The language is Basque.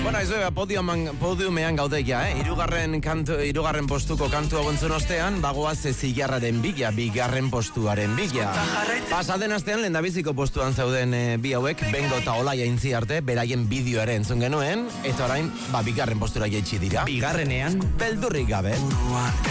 Bueno, ez da, podiumean gaudeia, Hirugarren postuko kantua gontzun ostean, bagoaz zilarraren bila, bigarren postuaren bila. Pasaden astean, lehendabiziko postuan zauden bi hauek, Bengo eta Olaia intzi arte, beraien bideoa ere entzun genuen, eta orain, bigarren postura jaitsi dira. Bigarrenean, beldurrik gabe.